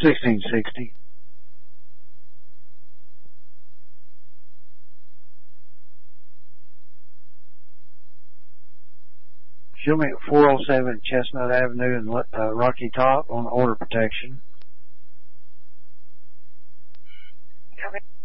1660. Show me at 407 Chestnut Avenue in Rocky Top on order protection. Copy.